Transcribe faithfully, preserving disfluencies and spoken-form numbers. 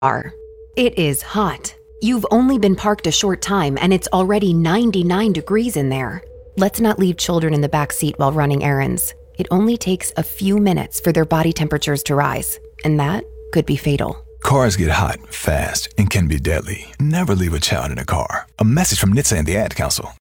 Are. It is hot. You've only been parked a short time and it's already ninety-nine degrees in there. Let's not leave children in the back seat while running errands. It only takes a few minutes for their body temperatures to rise, and that could be fatal. Cars get hot, fast, and can be deadly. Never leave a child in a car. A message from N H T S A and the Ad Council.